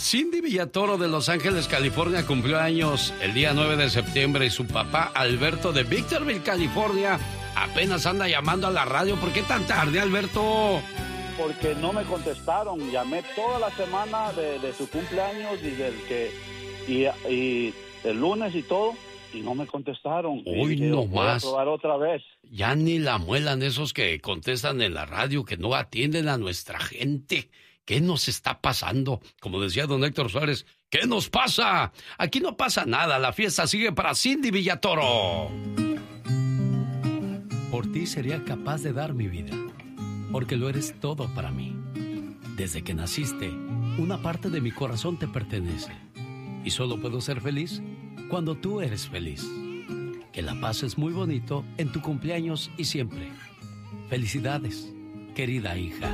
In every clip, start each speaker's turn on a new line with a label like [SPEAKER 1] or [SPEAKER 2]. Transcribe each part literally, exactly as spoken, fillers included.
[SPEAKER 1] Cindy Villatoro de Los Ángeles, California, cumplió años el día nueve de septiembre y su papá, Alberto de Victorville, California, apenas anda llamando a la radio. ¿Por qué tan tarde, Alberto?
[SPEAKER 2] Porque no me contestaron. Llamé toda la semana de, de su cumpleaños y del que y, y el lunes y todo, y no me contestaron.
[SPEAKER 1] Hoy no más.
[SPEAKER 2] Voy a probar otra vez.
[SPEAKER 1] Ya ni la muelan esos que contestan en la radio, que no atienden a nuestra gente. ¿Qué nos está pasando? Como decía don Héctor Suárez, ¿qué nos pasa? Aquí no pasa nada, la fiesta sigue para Cindy Villatoro. Por ti sería capaz de dar mi vida, porque lo eres todo para mí. Desde que naciste, una parte de mi corazón te pertenece. Y solo puedo ser feliz cuando tú eres feliz. Que la pases muy bonito en tu cumpleaños y siempre. Felicidades, querida hija.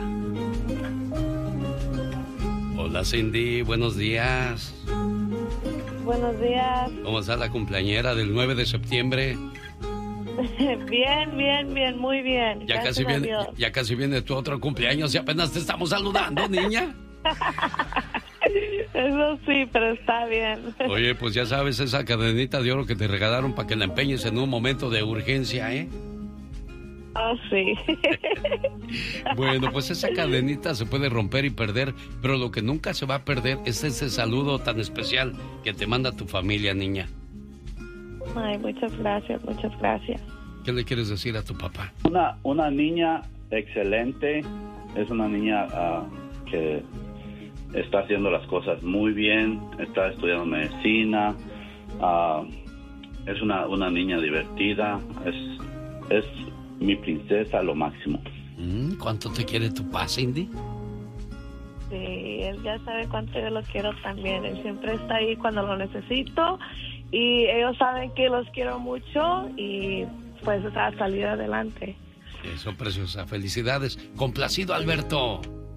[SPEAKER 1] Hola Cindy, buenos días.
[SPEAKER 3] Buenos días.
[SPEAKER 1] ¿Cómo está la cumpleañera del nueve de septiembre?
[SPEAKER 3] Bien, bien, bien, muy bien.
[SPEAKER 1] Ya casi viene, ya casi viene tu otro cumpleaños y apenas te estamos saludando, niña.
[SPEAKER 3] Eso sí, pero está bien.
[SPEAKER 1] Oye, pues ya sabes, esa cadenita de oro que te regalaron para que la empeñes en un momento de urgencia, ¿eh?
[SPEAKER 3] Oh, sí.
[SPEAKER 1] Bueno, pues esa cadenita se puede romper y perder, pero lo que nunca se va a perder es ese saludo tan especial que te manda tu familia, niña.
[SPEAKER 3] Ay, muchas gracias, muchas gracias.
[SPEAKER 1] ¿Qué le quieres decir a tu papá?
[SPEAKER 2] Una, una niña excelente, es una niña uh, que está haciendo las cosas muy bien, está estudiando medicina, uh, es una, una niña divertida, es, es mi princesa, lo máximo.
[SPEAKER 1] ¿Cuánto te quiere tu papá, Cindy?
[SPEAKER 3] Sí, él ya sabe cuánto yo lo quiero también. Él siempre está ahí cuando lo necesito y ellos saben que los quiero mucho y pues a salir adelante.
[SPEAKER 1] Eso, preciosa. Felicidades. Complacido, Alberto.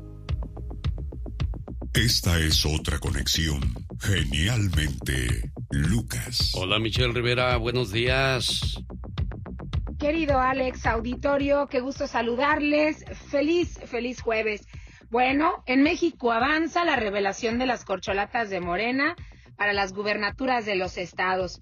[SPEAKER 4] Esta es otra conexión. Genialmente, Lucas.
[SPEAKER 1] Hola, Michelle Rivera. Buenos días.
[SPEAKER 5] Querido Alex, auditorio, qué gusto saludarles. Feliz, feliz jueves. Bueno, en México avanza la revelación de las corcholatas de Morena para las gubernaturas de los estados.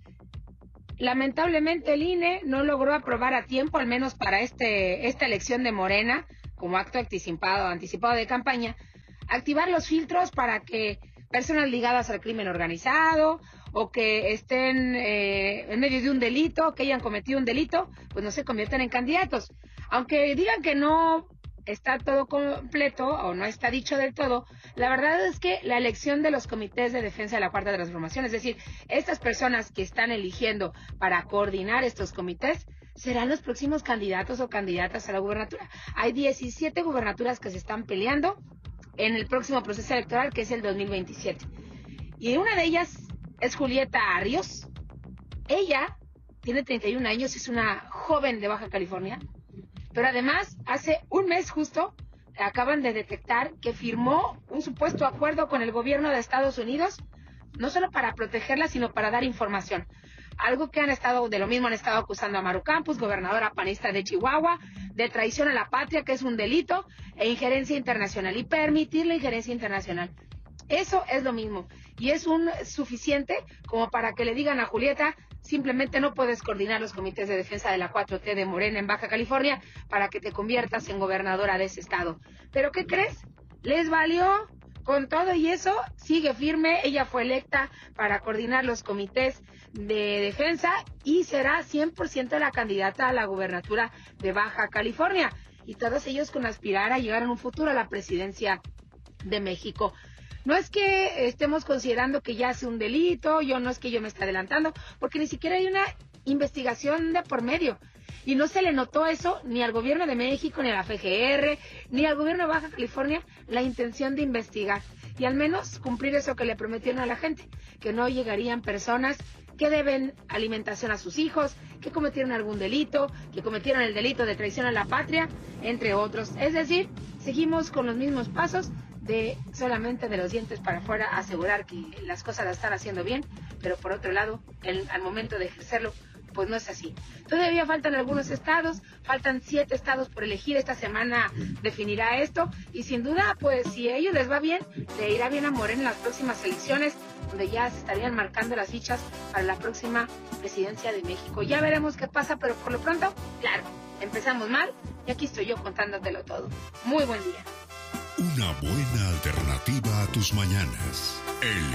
[SPEAKER 5] Lamentablemente el I N E no logró aprobar a tiempo, al menos para este esta elección de Morena, como acto anticipado, anticipado de campaña, activar los filtros para que personas ligadas al crimen organizado o que estén eh, en medio de un delito, que hayan cometido un delito, pues no se conviertan en candidatos. Aunque digan que no está todo completo o no está dicho del todo, la verdad es que la elección de los comités de defensa de la Cuarta Transformación, es decir, estas personas que están eligiendo para coordinar estos comités, serán los próximos candidatos o candidatas a la gubernatura. Hay diecisiete gubernaturas que se están peleando en el próximo proceso electoral, que es el dos mil veintisiete. Y una de ellas es Julieta Arrios. Ella tiene treinta y un años, es una joven de Baja California, pero además hace un mes justo acaban de detectar que firmó un supuesto acuerdo con el gobierno de Estados Unidos, no solo para protegerla, sino para dar información. Algo que han estado, de lo mismo han estado acusando a Maru Campos, gobernadora panista de Chihuahua, de traición a la patria, que es un delito, e injerencia internacional, y permitir la injerencia internacional. Eso es lo mismo, y es un suficiente como para que le digan a Julieta, simplemente no puedes coordinar los comités de defensa de la cuatro T de Morena en Baja California para que te conviertas en gobernadora de ese estado. ¿Pero qué crees? Les valió. Con todo y eso, sigue firme. Ella fue electa para coordinar los comités de defensa y será cien por ciento la candidata a la gubernatura de Baja California. Y todos ellos con aspirar a llegar en un futuro a la presidencia de México. No es que estemos considerando que ya es un delito, yo no es que yo me esté adelantando, porque ni siquiera hay una investigación de por medio. Y no se le notó eso ni al gobierno de México, ni a la F G R, ni al gobierno de Baja California, la intención de investigar. Y al menos cumplir eso que le prometieron a la gente, que no llegarían personas que deben alimentación a sus hijos, que cometieron algún delito, que cometieron el delito de traición a la patria, entre otros. Es decir, seguimos con los mismos pasos de solamente de los dientes para afuera asegurar que las cosas las están haciendo bien, pero por otro lado, el, al momento de ejercerlo, pues no es así. Todavía faltan algunos estados, faltan siete estados por elegir. Esta semana definirá esto y sin duda, pues si a ellos les va bien, le irá bien a Morena en las próximas elecciones, donde ya se estarían marcando las fichas para la próxima presidencia de México. Ya veremos qué pasa, pero por lo pronto, claro, empezamos mal y aquí estoy yo contándotelo todo. Muy buen día.
[SPEAKER 4] Una buena alternativa a tus mañanas. El